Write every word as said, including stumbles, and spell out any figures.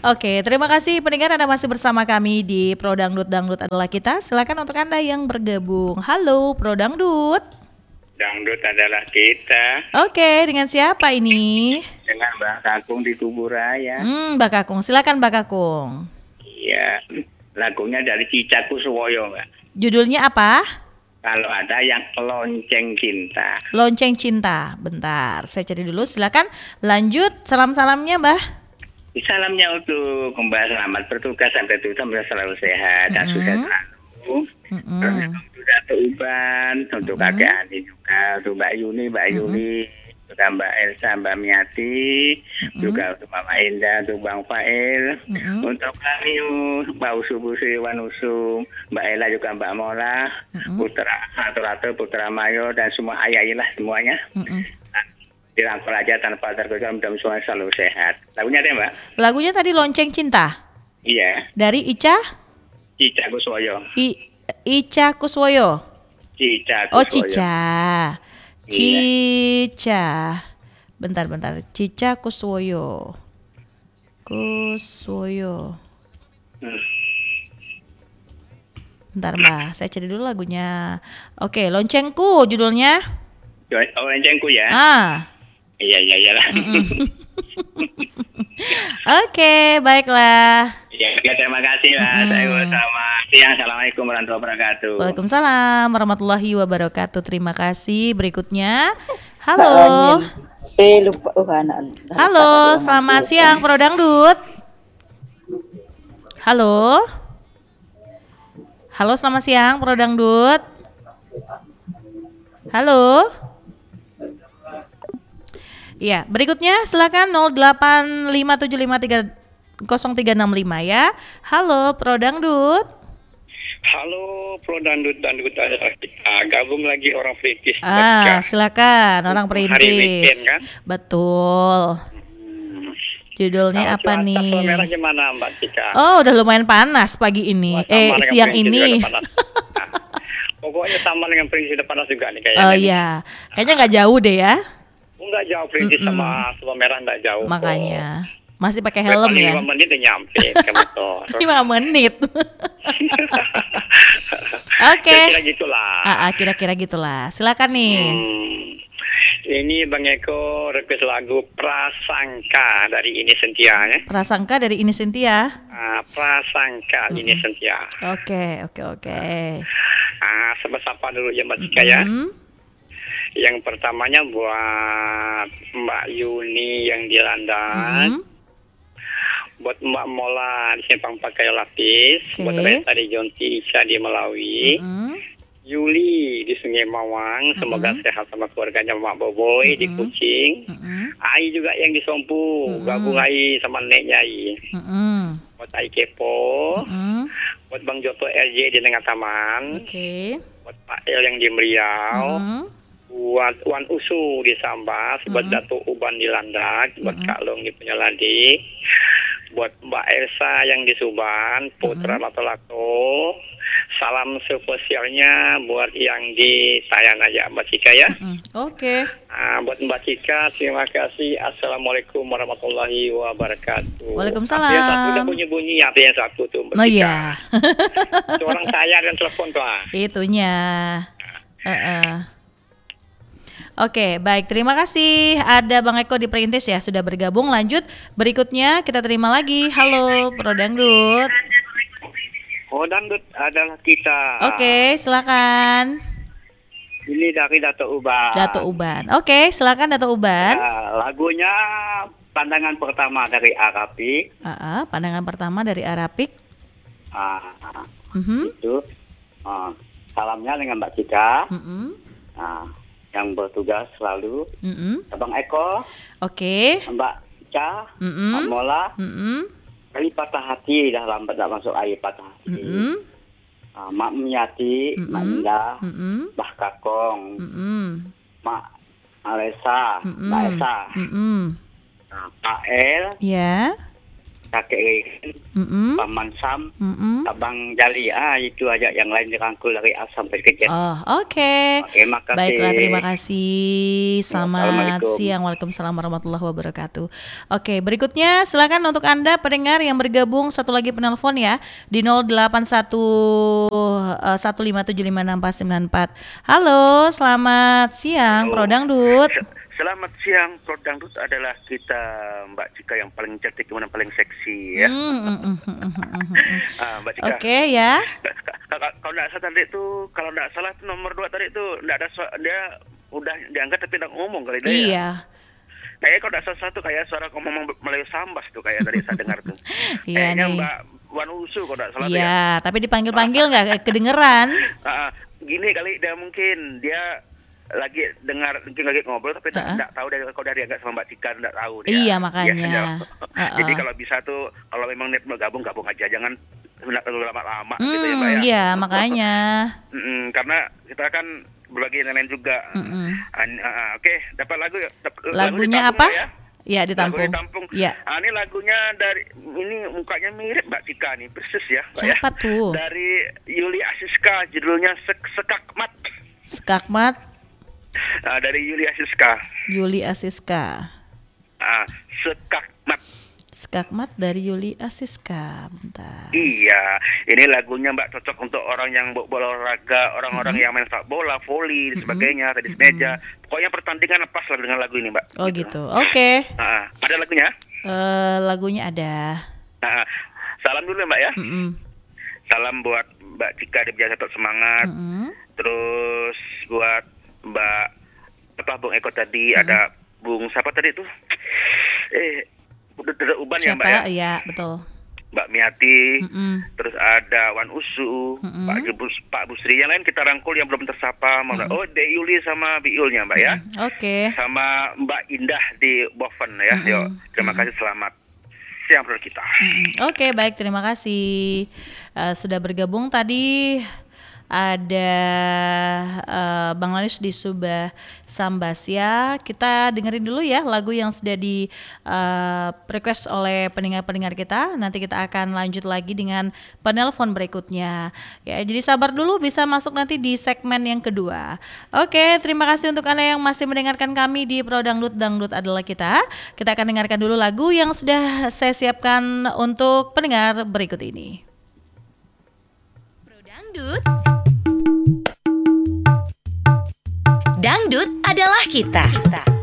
Oke, terima kasih pendengar Anda masih bersama kami di Pro Dangdut Dangdut adalah kita. Silakan untuk Anda yang bergabung. Halo Pro Dangdut. Dangdut adalah kita. Oke, dengan siapa ini? Dengan Mbak Kakung di Tuburaya. Hmm, Mbak Kakung. Silakan Mbak Kakung. Iya, lagunya dari Cica Kuswoyo, Mbak. Judulnya apa? Kalau ada yang Lonceng Cinta. Lonceng Cinta. Bentar, saya cari dulu. Silakan lanjut. Salam-salamnya, Mbak. Salamnya untuk Mbak, selamat bertugas sampai tujuan, selalu sehat dan Mm-mm. sukses selalu. Mm-mm. Terus untuk Dato Uban, untuk Mm-mm. kakek Andi juga, untuk Mbak Yuni, Mbak Yuli, juga Mbak Elsa, Mbak Miati, Mm-mm. juga untuk Mama Indah, untuk Bang Fail, Mm-mm. untuk kami, Mbak Usu Busi, Wan Usum, Mbak Ella juga Mbak Mola, Mm-mm. Putra Satu Ratu, Putra Mayo, dan semua ayah lah semuanya. Mm-mm. Dirangkul aja tanpa terkecuali, mudah mudahan selalu sehat. Lagunya ada Mbak? Lagunya tadi Lonceng Cinta Iya, dari Ica Cica Kuswoyo. I, Ica Kuswoyo. Cica Oh, Kuswoyo. Cica. Iya. Cica. Bentar-bentar. Cica Kuswoyo. Kuswoyo. Hmm. Bentar, Mbak. Saya cari dulu lagunya. Oke, Loncengku judulnya. Oh, Loncengku ya? Ah. Iya, iya, iya lah. Oke, baiklah. Ya, terima kasih lah. Mm-mm. Saya sama siang. Assalamualaikum warahmatullahi wabarakatuh. Waalaikumsalam warahmatullahi wabarakatuh. Terima kasih. Berikutnya. Halo. Eh lupa oh, anak. Halo, selamat siang Pro Dangdut. Halo. Halo, selamat siang Pro Dangdut. Halo. Iya, berikutnya silakan nol delapan lima tujuh lima tiga nol tiga enam lima ya. Halo Pro Dangdut. Halo, Pro Dangdut Dangdut adalah kita. Gabung lagi orang perintis. Ah, silakan orang Hari perintis. weekend, kan? Betul. Hmm. Judulnya Kalau apa cuaca nih? Palmerah gimana Mbak Cika? Oh, udah lumayan panas pagi ini. Wah, sama Eh, dengan siang Perintis ini. juga udah panas. Nah, pokoknya sama dengan Perintis udah panas juga nih kayaknya. Oh nih. iya, kayaknya nggak jauh deh ya. Enggak jauh Perintis Mm-mm. sama Palmerah enggak jauh. kok. Makanya masih pakai Paling helm ya. lima menit udah nyampe ke motor. lima menit. Oke. Kira-kira gitulah. Ah, ah, kira-kira gitulah. Silakan nih. Hmm. Ini Bang Eko request lagu Prasangka dari Ini Sentia ya. Prasangka dari Ini Cynthia. Ah, Prasangka Ini Sentia. Oke, oke, oke. Ah, sapa-sapa dulu ya Mbak Cika ya. Hmm. Yang pertamanya buat Mbak Yuni yang di Landan. Hmm. Buat Mbak Mola di Simpang Pakai Lapis. Oke. Buat Reta di Jonti, Isya di Melawi. Hmm. Yuli di Sungai Mawang, semoga Mm-mm. sehat sama keluarganya Mak Boboy di Mm-mm. Kucing. Hmm. Ai juga yang di Sompu, Mm-mm. gabung Ai sama neneknya Ai. Hmm. Buat Ai Kepo, Hmm. buat Bang Joto R J di Tengah Taman, Oke. buat Pak El yang di Meriau, Hmm. buat Wan Usu di Sambas, buat Mm-mm. Datuk Uban di Landak, buat Mm-mm. Kak Long di Penyeladi, buat Mbak Elsa yang di Suban, Putra Lato-Lato. Salam spesialnya buat yang di Tayan aja Mbak Cika ya. Hmm. Oke. Ah, buat Mbak Cika, terima kasih. Assalamualaikum warahmatullahi wabarakatuh. Waalaikumsalam. Apa yang satu udah bunyi-bunyi, apa yang satu tuh Mbak Oh Cika? iya. Itu orang saya dan telepon tuh. ah. Itunya. Heeh. Oke, baik. Terima kasih. Ada Bang Eko di Perintis ya sudah bergabung. Lanjut. Berikutnya kita terima lagi. Halo, Pro Dangdut. Oh, Dangdut adalah kita. Oke, silakan. Ini dari Dato Uban. Dato Uban. Oke, silakan Dato Uban. Ah, lagunya pandangan pertama dari Arapi. Ah, ah, pandangan pertama dari Arapik. Ah, Mhm. itu. Ah, salamnya dengan Mbak Cika. Mhm. Ah, yang bertugas selalu. Mhm. Abang Eko, Oke. Mbak Cika, Mhm. Mbak Mola. Mhm. Kali patah hati dah lambat tak masuk air patah hati. Mhm. Ah, Mak Miati, Mak Mhm. Indah, Mhm. Mbah Kakong, Mhm. Mak Alesa, Mhm. Mbak Esa, Mhm. ah, Pak El, Ya. kakek Rehan, Mm-mm. Paman Sam, Mm-mm. Abang Jali. Ah, itu aja, yang lain dirangkul dari A sampai ke Z. Oh, oke. Oke, makasih. Baiklah, terima kasih. Selamat Assalamualaikum. siang. Waalaikumsalam warahmatullahi wabarakatuh. Oke, berikutnya silakan untuk Anda pendengar yang bergabung satu lagi penelpon ya di nol delapan satu satu lima tujuh lima enam empat sembilan empat. Halo, selamat siang, Pro Dangdut. Selamat siang, Pro Dangdut adalah kita Mbak Cika yang paling cantik, kemudian paling seksi ya. Hmm, mm, mm, mm, mm, mm, mm. Ah, Mbak Cika. Oke ya. Kalau tidak salah tadi itu, kalau tidak salah itu nomor dua tadi itu tidak ada su- dia udah diangkat tapi tidak ngomong kali dia. Ya. Iya. Kayaknya kalau tidak salah satu kayak suara ngomong Melayu Sambas tuh kayak tadi saya dengar tuh. Iya Kayaknya nih. Mbak Wan Usu kalau tidak salah tuh ya. Iya, tapi dipanggil-panggil nggak kedengeran. Ah, gini kali dia mungkin dia lagi dengar mungkin lagi ngobrol tapi tidak Uh-uh. tahu dari kalau dari agak sama Mbak Cika tidak tahu dia. Iya, makanya. Biasanya. Uh-uh. Jadi kalau bisa tuh kalau memang niat mau gabung gabung aja, jangan tidak terlalu lama-lama Hmm, gitu ya Mbak ya. iya makanya. Mm-mm, karena kita kan berbagi lain juga. Mm-mm. An- ah, ah, Oke, dapat lagu dap- lagu Lagunya ditampung apa? ya? Ya, ditampung. Lagu ditampung. Iya. Ah, ini lagunya dari ini mukanya mirip Mbak Cika nih, persis ya, Mbak Siapa ya. tuh? Dari Yuli Asiska, judulnya Sek- Sekakmat. Skakmat Ah, dari Yuli Asiska. Yuli Asiska. Ah, Sekakmat. Skakmat dari Yuli Asiska. Bentar. Iya, ini lagunya Mbak cocok untuk orang yang bo- bola olahraga, orang-orang yang main sepak bola, voli, dan sebagainya, tenis meja. Pokoknya pertandingan pas lah dengan lagu ini, Mbak. Oh gitu. Oke. Ah, ada lagunya? Eh, lagunya ada. Ah, salam dulu Mbak ya. Mm-mm. Salam buat Mbak Cika di Biasa Tetap Semangat. Mm-mm. Terus buat Mbak apa Bung Eko tadi, ada Bung siapa tadi tuh? Eh, udah udah Uban ya Mbak ya. Siapa? Iya, betul. Mbak Miati. Mm-mm. Terus ada Wan Usu, Mm-mm. Pak Jebus, Pak Busri. Yang lain kita rangkul yang belum tersapa. Mm-hmm. Oh, De Yuli sama Biulnya Mbak ya. Oke. Sama Mbak Indah di Boven ya. Mm-mm. Yuk, terima kasih, selamat siang untuk kita. Mm-mm. Oke, baik, terima kasih. Eh, sudah bergabung tadi ada eh, Bang Lanis di Subah Sambasya. Kita dengerin dulu ya lagu yang sudah di eh, request oleh pendengar-pendengar kita. Nanti kita akan lanjut lagi dengan penelpon berikutnya. Ya, jadi sabar dulu, bisa masuk nanti di segmen yang kedua. Oke, terima kasih untuk Anda yang masih mendengarkan kami di Pro Dangdut. Dangdut adalah kita. Kita akan dengarkan dulu lagu yang sudah saya siapkan untuk pendengar berikut ini. Dangdut. Dangdut adalah kita. kita.